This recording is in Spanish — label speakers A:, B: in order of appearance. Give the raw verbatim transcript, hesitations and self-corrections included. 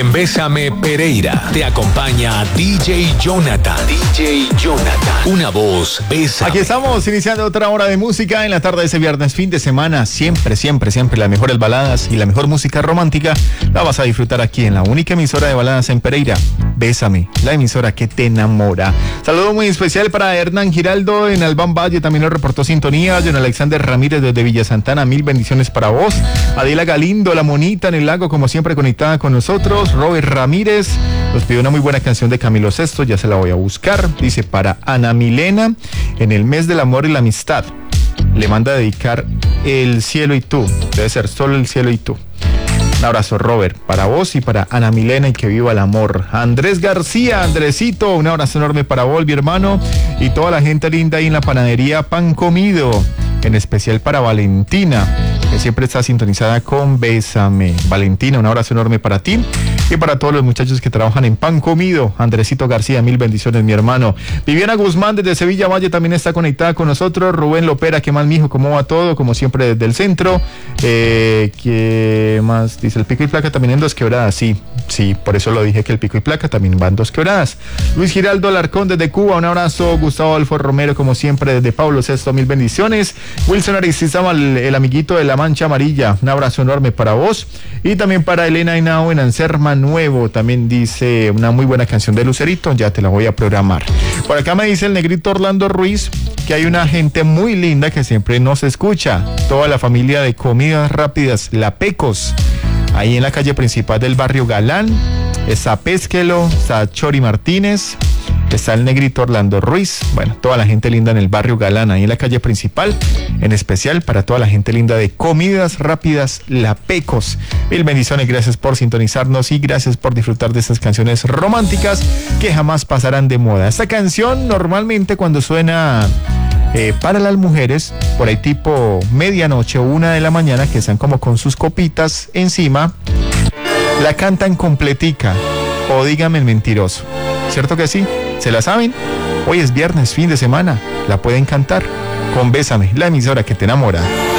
A: En Bésame Pereira te acompaña D J Jonathan. D J Jonathan. Una voz, Bésame.
B: Aquí estamos iniciando otra hora de música en la tarde de ese viernes, fin de semana. Siempre, siempre, siempre las mejores baladas y la mejor música romántica la vas a disfrutar aquí en la única emisora de baladas en Pereira. Bésame, la emisora que te enamora. Saludo muy especial para Hernán Giraldo en Albán Valle, también lo reportó sintonía. John Alexander Ramírez desde Villa Santana, mil bendiciones para vos. Adela Galindo, la monita en el lago, como siempre conectada con nosotros. Robert Ramírez nos pidió una muy buena canción de Camilo Sesto, ya se la voy a buscar. Dice para Ana Milena, en el mes del amor y la amistad, le manda a dedicar El cielo y tú. Debe ser Solo el cielo y tú. Un abrazo, Robert, para vos y para Ana Milena, y que viva el amor. Andrés García, Andresito, un abrazo enorme para vos, mi hermano, y toda la gente linda ahí en la panadería Pan Comido, en especial para Valentina, que siempre está sintonizada con Bésame. Valentina, un abrazo enorme para ti y para todos los muchachos que trabajan en Pan Comido. Andresito García, mil bendiciones, mi hermano. Viviana Guzmán desde Sevilla Valle también está conectada con nosotros. Rubén Lopera, ¿qué más, mijo? ¿Cómo va todo? Como siempre desde el centro. Eh, ¿Qué más? Dice el pico y placa también en Dos Quebradas. Sí, sí, por eso lo dije, que el pico y placa también van Dos Quebradas. Luis Giraldo Alarcón desde Cuba, un abrazo. Gustavo Adolfo Romero, como siempre desde Pablo Sexto, mil bendiciones. Wilson Aristizábal, el, el amiguito de la Mancha Amarilla, un abrazo enorme para vos. Y también para Elena Henao en Anserma Nuevo, también dice una muy buena canción de Lucerito, ya te la voy a programar. Por acá me dice el negrito Orlando Ruiz que hay una gente muy linda que siempre nos escucha. Toda la familia de Comidas Rápidas La Pecos, ahí en la calle principal del barrio Galán. Está Pésquelo, está Chori Martínez, está el negrito Orlando Ruiz. Bueno, toda la gente linda en el barrio Galán, ahí en la calle principal, en especial para toda la gente linda de Comidas Rápidas La Pecos. Mil bendiciones, gracias por sintonizarnos y gracias por disfrutar de estas canciones románticas que jamás pasarán de moda. Esta canción normalmente cuando suena eh, para las mujeres, por ahí tipo medianoche o una de la mañana, que están como con sus copitas encima, la cantan completica, o dígame el mentiroso. ¿Cierto que sí? ¿Se la saben? Hoy es viernes, fin de semana, la pueden cantar con Bésame, la emisora que te enamora.